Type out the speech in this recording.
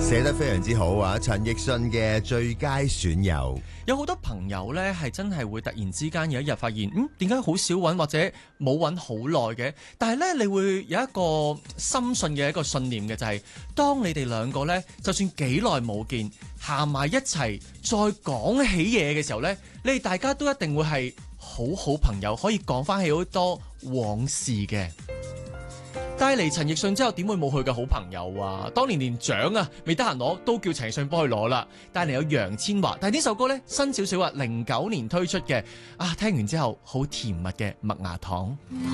寫得非常之好啊！陳奕迅嘅最佳損友， 有好多朋友呢係真係會突然之間有一日發現，點解好少揾或者冇揾好耐嘅？但係呢，你會有一個深信嘅一個信念嘅，就係當你哋兩個呢，就算幾耐冇見，行埋一齊再講起嘢嘅時候呢，你哋大家都一定會係好好朋友，可以講翻起好多往事嘅。帶嚟陳奕迅之後，點會冇佢嘅好朋友啊？當年連獎啊未得閒攞，都叫陳奕迅幫佢攞啦。帶嚟有楊千嬅，但係呢首歌呢，新少少啊，09年推出嘅啊，聽完之後好甜蜜嘅麥芽糖。